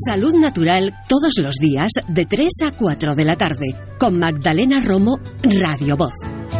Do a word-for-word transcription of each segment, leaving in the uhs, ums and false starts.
Salud Natural todos los días de tres a cuatro de la tarde con Magdalena Romo, Radio Voz.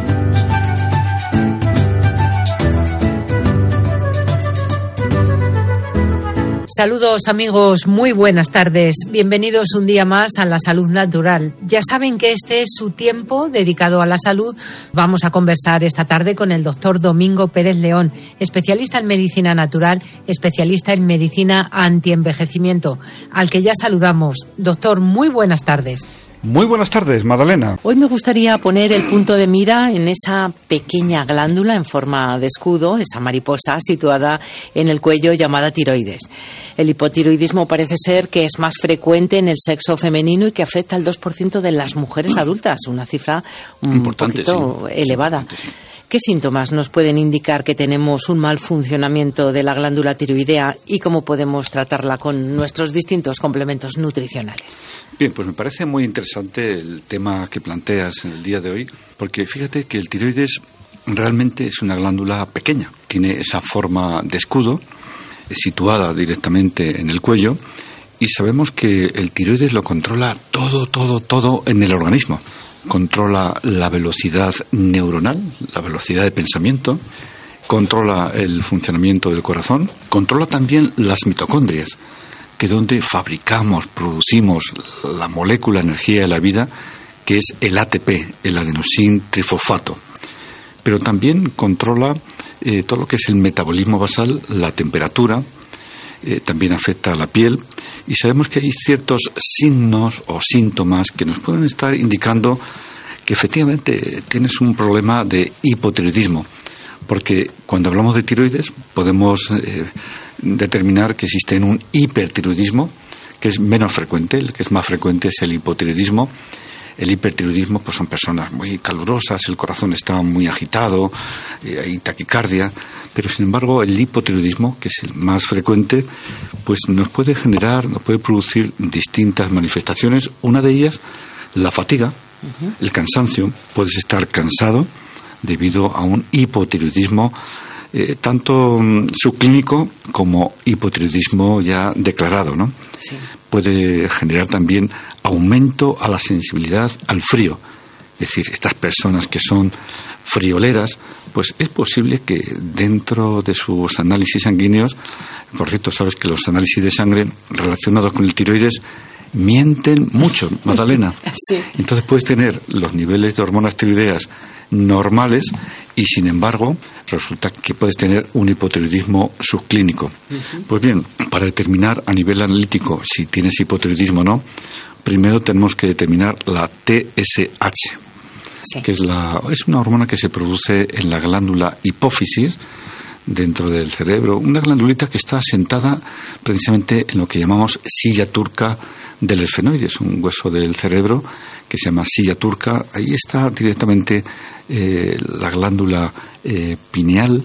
Saludos amigos, muy buenas tardes. Bienvenidos un día más a La Salud Natural. Ya saben que este es su tiempo dedicado a la salud. Vamos a conversar esta tarde con el doctor Domingo Pérez León, especialista en medicina natural, especialista en medicina antienvejecimiento, al que ya saludamos. Doctor, muy buenas tardes. Muy buenas tardes, Magdalena. Hoy me gustaría poner el punto de mira en esa pequeña glándula en forma de escudo, esa mariposa situada en el cuello llamada tiroides. El hipotiroidismo parece ser que es más frecuente en el sexo femenino y que afecta al dos por ciento de las mujeres adultas, una cifra un Importante, poquito sí. elevada. Importante, sí. ¿Qué síntomas nos pueden indicar que tenemos un mal funcionamiento de la glándula tiroidea y cómo podemos tratarla con nuestros distintos complementos nutricionales? Bien, pues me parece muy interesante el tema que planteas en el día de hoy, porque fíjate que el tiroides realmente es una glándula pequeña, tiene esa forma de escudo, situada directamente en el cuello, y sabemos que el tiroides lo controla todo, todo, todo en el organismo. Controla la velocidad neuronal, la velocidad de pensamiento, controla el funcionamiento del corazón, controla también las mitocondrias, que es donde fabricamos, producimos la molécula energía de la vida, que es el A T P, el adenosín trifosfato. Pero también controla eh, todo lo que es el metabolismo basal, la temperatura, eh, también afecta a la piel, y sabemos que hay ciertos signos o síntomas que nos pueden estar indicando que efectivamente tienes un problema de hipotiroidismo, porque cuando hablamos de tiroides podemos eh, determinar que existe un hipertiroidismo, que es menos frecuente. El que es más frecuente es el hipotiroidismo. El hipertiroidismo pues son personas muy calurosas, el corazón está muy agitado, eh, hay taquicardia, pero sin embargo el hipotiroidismo, que es el más frecuente, pues nos puede generar, nos puede producir distintas manifestaciones. Una de ellas, la fatiga, uh-huh. el cansancio. Puedes estar cansado debido a un hipotiroidismo, eh, tanto um, subclínico como hipotiroidismo ya declarado, ¿no? Sí. Puede generar también aumento a la sensibilidad al frío. Es decir, estas personas que son frioleras, pues es posible que dentro de sus análisis sanguíneos, por cierto, sabes que los análisis de sangre relacionados con el tiroides mienten mucho, Magdalena. Sí. Entonces puedes tener los niveles de hormonas tiroideas normales y sin embargo resulta que puedes tener un hipotiroidismo subclínico. Uh-huh. Pues bien, para determinar a nivel analítico si tienes hipotiroidismo o no, primero tenemos que determinar la T S H, sí. que es, la, es una hormona que se produce en la glándula hipófisis dentro del cerebro, una glandulita que está asentada precisamente en lo que llamamos silla turca del esfenoides, un hueso del cerebro que se llama silla turca. Ahí está directamente eh, la glándula eh, pineal,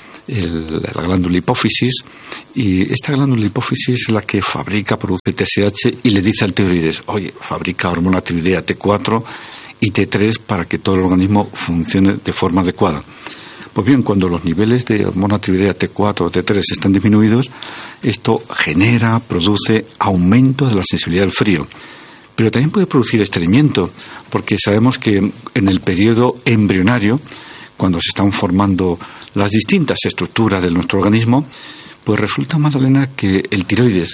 el, la glándula hipófisis, y esta glándula hipófisis es la que fabrica, produce T S H y le dice al tiroides, oye, fabrica hormona tiroidea T cuatro y T tres para que todo el organismo funcione de forma adecuada. Pues bien, cuando los niveles de hormona tiroidea T cuatro o T tres están disminuidos, esto genera, produce aumento de la sensibilidad al frío. Pero también puede producir estreñimiento, porque sabemos que en el periodo embrionario, cuando se están formando las distintas estructuras de nuestro organismo, pues resulta, Magdalena, que el tiroides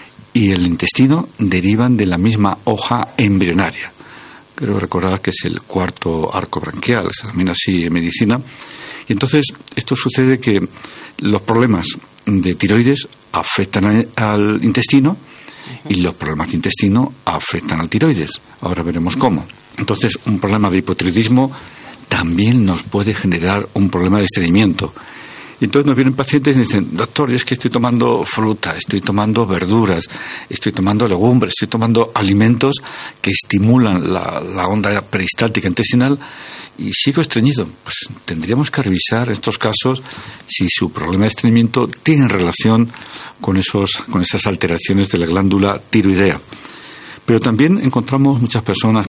y el intestino derivan de la misma hoja embrionaria. Quiero recordar que es el cuarto arco branquial, se denomina así en medicina. Y entonces esto sucede que los problemas de tiroides afectan al intestino y los problemas de intestino afectan al tiroides. Ahora veremos cómo. Entonces, un problema de hipotiroidismo también nos puede generar un problema de estreñimiento. Y entonces nos vienen pacientes y dicen, doctor, es que estoy tomando fruta, estoy tomando verduras, estoy tomando legumbres, estoy tomando alimentos que estimulan la, la onda peristáltica intestinal y sigo estreñido. Pues tendríamos que revisar en estos casos si su problema de estreñimiento tiene relación con esos, con esas alteraciones de la glándula tiroidea. Pero también encontramos muchas personas